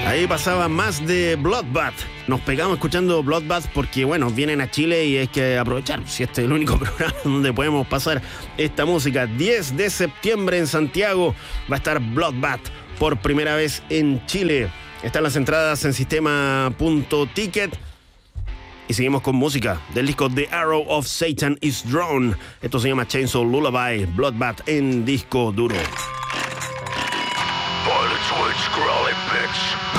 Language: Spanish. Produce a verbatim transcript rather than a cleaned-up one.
Ahí pasaba más de Bloodbath. Nos pegamos escuchando Bloodbath porque, bueno, vienen a Chile y hay que aprovechar. Si este es el único programa donde podemos pasar esta música. diez de septiembre en Santiago va a estar Bloodbath por primera vez en Chile. Están las entradas en sistema punto ticket. Y seguimos con música del disco The Arrow of Satan is Drawn. Esto se llama Chainsaw Lullaby, Bloodbath en disco duro.